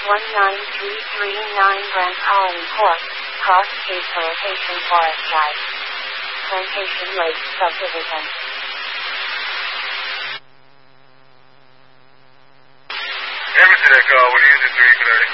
19339 Grand Colony Court, Cross Case Location Forest Drive, Plantation Lake Subdivision. Everything that call, what do you use it 330?